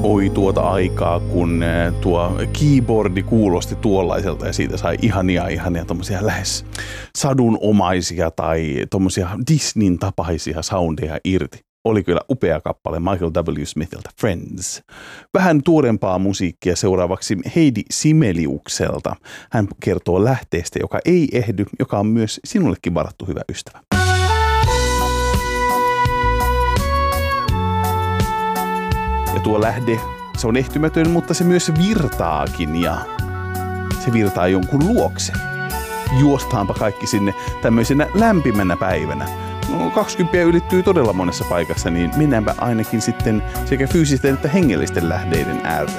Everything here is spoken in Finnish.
Oi tuota aikaa, kun tuo keyboardi kuulosti tuollaiselta ja siitä sai ihania tommosia lähes sadunomaisia tai tommosia Disneyn tapaisia soundeja irti. Oli kyllä upea kappale Michael W. Smithiltä, Friends. Vähän tuorempaa musiikkia seuraavaksi Heidi Simeliukselta. Hän kertoo lähteestä, joka ei ehdy, joka on myös sinullekin varattu hyvä ystävä. Ja tuo lähde, se on ehtymätön, mutta se myös virtaakin ja se virtaa jonkun luokse. Juostaanpa kaikki sinne tämmöisenä lämpimänä päivänä. No, 20 ylittyy todella monessa paikassa, niin mennäänpä ainakin sitten sekä fyysisten että hengellisten lähteiden äärelle.